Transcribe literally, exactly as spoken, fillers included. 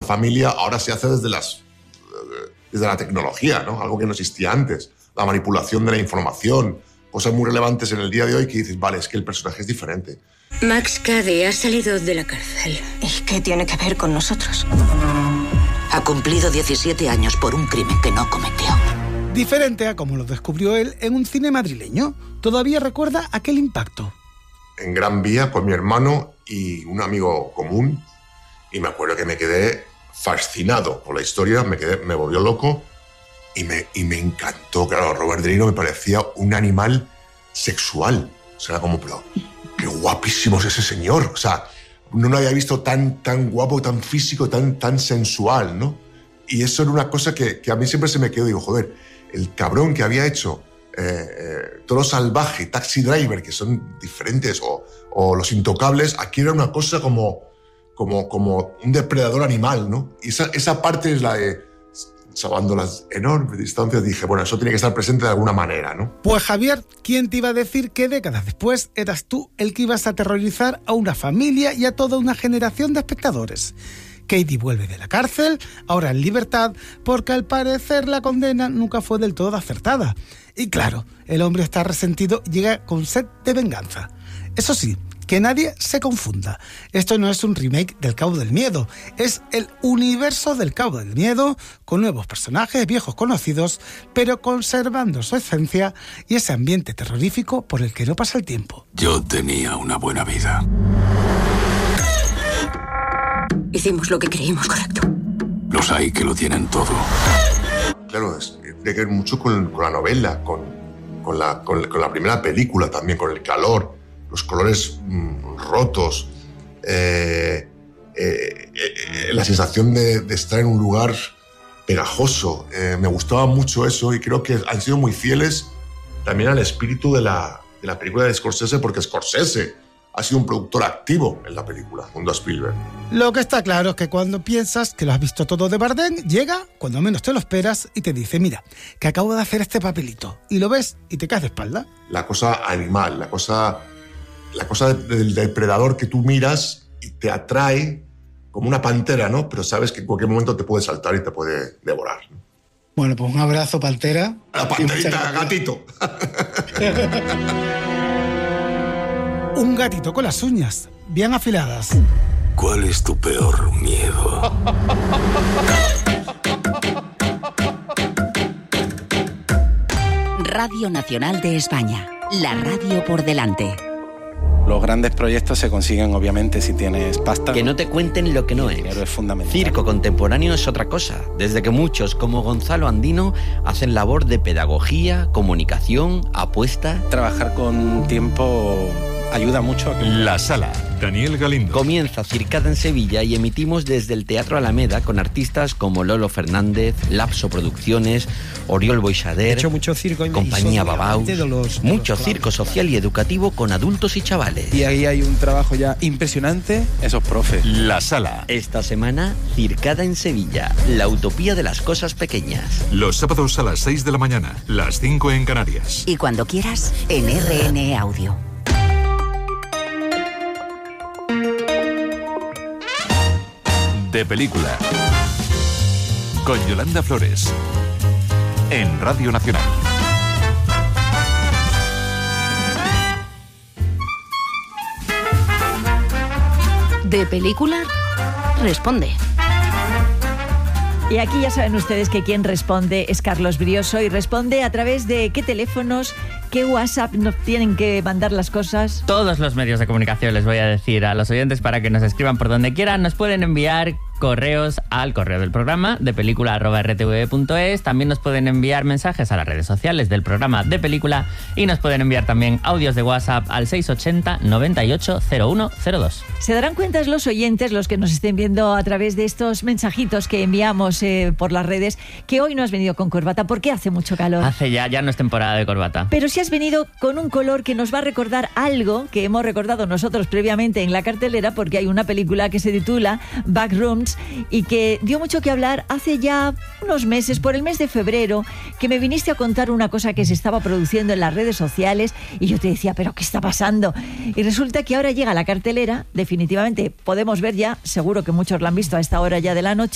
familia ahora se hace desde, las, desde la tecnología, ¿no? Algo que no existía antes. La manipulación de la información, cosas muy relevantes en el día de hoy que dices, vale, es que el personaje es diferente. Max Cady ha salido de la cárcel. ¿Y qué tiene que ver con nosotros? Ha cumplido diecisiete años por un crimen que no cometió. Diferente a como lo descubrió él en un cine madrileño. Todavía recuerda aquel impacto. En Gran Vía, con mi hermano y un amigo común, y me acuerdo que me quedé fascinado por la historia, me, quedé, me volvió loco y me, y me encantó. Claro, Robert De Niro me parecía un animal sexual. O sea, como, pero qué guapísimo es ese señor. O sea, no lo había visto tan, tan guapo, tan físico, tan, tan sensual, ¿no? Y eso era una cosa que, que a mí siempre se me quedó. Digo, joder, el cabrón que había hecho eh, eh, Toro Salvaje, Taxi Driver, que son diferentes, o, o Los Intocables, aquí era una cosa como, como, como un depredador animal, ¿no? Y esa, esa parte es la de, salvando las enormes distancias, dije, bueno, eso tiene que estar presente de alguna manera, ¿no? Pues Javier, ¿quién te iba a decir que décadas después eras tú el que ibas a aterrorizar a una familia y a toda una generación de espectadores? Cady vuelve de la cárcel, ahora en libertad, porque al parecer la condena nunca fue del todo acertada. Y claro, el hombre está resentido y llega con sed de venganza. Eso sí, que nadie se confunda. Esto no es un remake del Cabo del Miedo, es el universo del Cabo del Miedo, con nuevos personajes, viejos conocidos, pero conservando su esencia y ese ambiente terrorífico por el que no pasa el tiempo. Yo tenía una buena vida. Hicimos lo que creímos correcto. Los hay que lo tienen todo. Claro, es, tiene que ver mucho con, con la novela, con, con, la, con, con la primera película también, con el calor, los colores mmm, rotos, eh, eh, eh, la sensación de, de estar en un lugar pegajoso. Eh, me gustaba mucho eso y creo que han sido muy fieles también al espíritu de la, de la película de Scorsese, porque Scorsese ha sido un productor activo en la película, junto a Spielberg. Lo que está claro es que cuando piensas que lo has visto todo de Bardem, llega cuando menos te lo esperas y te dice, mira, que acabo de hacer este papelito. Y lo ves y te caes de espalda. La cosa animal, la cosa, la cosa del depredador que tú miras y te atrae como una pantera, ¿no? Pero sabes que en cualquier momento te puede saltar y te puede devorar, ¿no? Bueno, pues un abrazo, Pantera. La panterita, gatito. Un gatito con las uñas bien afiladas. ¿Cuál es tu peor miedo? Radio Nacional de España. La radio por delante. Los grandes proyectos se consiguen, obviamente, si tienes pasta. Que no te cuenten lo que no es. El dinero es fundamental. Circo contemporáneo es otra cosa. Desde que muchos, como Gonzalo Andino, hacen labor de pedagogía, comunicación, apuesta. Trabajar con tiempo ayuda mucho a que... La Sala, Daniel Galindo. Comienza Circada en Sevilla y emitimos desde el Teatro Alameda con artistas como Lolo Fernández, Lapso Producciones, Oriol Boixader, He hecho mucho circo y Compañía y Babaus, de los, de mucho los circo social y educativo con adultos y chavales. Y ahí hay un trabajo ya impresionante, esos profes. La Sala. Esta semana, Circada en Sevilla, la utopía de las cosas pequeñas. Los sábados a las seis de la mañana, las cinco en Canarias. Y cuando quieras, en R N E Audio. De película. Con Yolanda Flores. En Radio Nacional. De película, responde. Y aquí ya saben ustedes que quien responde es Carlos Brioso y responde a través de qué teléfonos, qué WhatsApp nos tienen que mandar las cosas. Todos los medios de comunicación, les voy a decir a los oyentes para que nos escriban por donde quieran. Nos pueden enviar correos al correo del programa de película arroba r t v punto es. También nos pueden enviar mensajes a las redes sociales del programa de película y nos pueden enviar también audios de WhatsApp al seis ochenta noventa y ocho cero uno cero dos. Se darán cuenta los oyentes, los que nos estén viendo a través de estos mensajitos que enviamos eh, por las redes, que hoy no has venido con corbata porque hace mucho calor. Hace ya, ya no es temporada de corbata. Pero sí has venido con un color que nos va a recordar algo que hemos recordado nosotros previamente en la cartelera, porque hay una película que se titula Backrooms y que dio mucho que hablar hace ya unos meses, por el mes de febrero, que me viniste a contar una cosa que se estaba produciendo en las redes sociales y yo te decía, ¿pero qué está pasando? Y resulta que ahora llega la cartelera, definitivamente podemos ver ya, seguro que muchos la han visto a esta hora ya de la noche,